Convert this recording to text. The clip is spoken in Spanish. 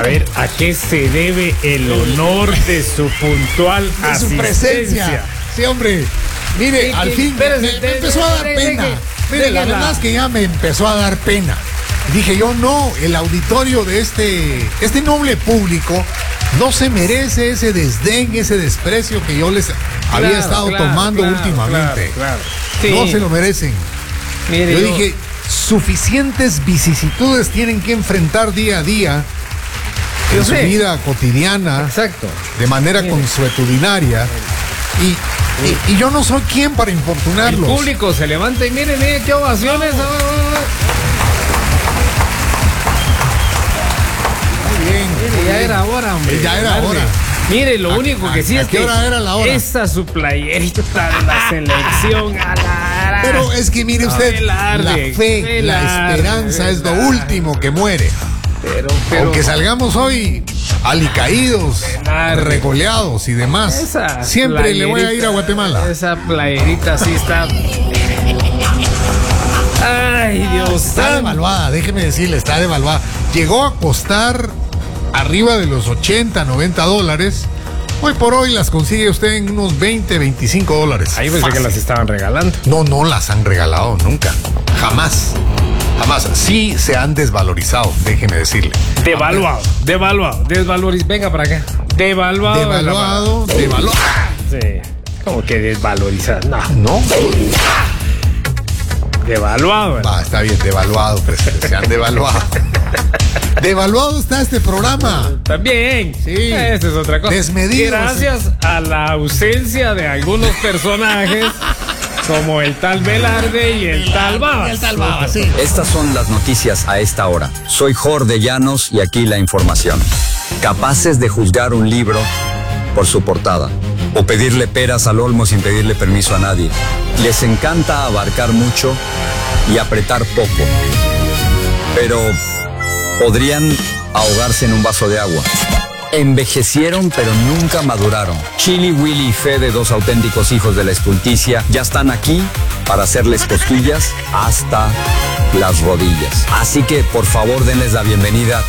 saber a qué se debe el honor de su puntual de su presencia. Sí, hombre. Mire, al fin me empezó a dar pena. Mire, la verdad es que ya me empezó a dar pena. Dije yo, no, el auditorio de este noble público no se merece ese desdén, ese desprecio que yo les había estado tomando últimamente. Sí. No se lo merecen. Mire, yo dije, suficientes vicisitudes tienen que enfrentar día a día en su vida cotidiana. Exacto. De manera consuetudinaria. Y yo no soy quien para infortunarlos. El público se levanta y miren, qué ovaciones. Muy bien. Mire, ya era hora, hombre. Ya era hora. Mire, lo único que sí es ¿a qué hora era la hora? Esta su playerita de la selección. Pero es que mire usted, la fe, la esperanza es lo último que muere. Pero aunque salgamos hoy alicaídos, regoleados y demás, siempre le voy a ir a Guatemala. Esa playerita sí está. Ay, Dios. Está devaluada, déjeme decirle, está devaluada. Llegó a costar arriba de los $80-$90. Hoy por hoy las consigue usted en unos $20-$25. Ahí pensé que las estaban regalando. No las han regalado nunca. Jamás. Sí se han desvalorizado, déjeme decirle. Devaluado. Venga para acá. Devaluado. Sí. ¿Cómo que desvalorizado? No. Devaluado, ¿verdad? Está bien, devaluado, presidente. Se han devaluado. Devaluado está este programa. También. Sí. Esa es otra cosa. Desmedido. Gracias a la ausencia de algunos personajes como el tal Velarde y el tal Babas. Sí. Estas son las noticias a esta hora. Soy Jorge Llanos y aquí la información. Capaces de juzgar un libro por su portada o pedirle peras al olmo sin pedirle permiso a nadie. Les encanta abarcar mucho y apretar poco, pero podrían ahogarse en un vaso de agua. Envejecieron pero nunca maduraron. Chili, Willy y Fede, dos auténticos hijos de la estulticia, ya están aquí para hacerles cosquillas hasta las rodillas. Así que por favor denles la bienvenida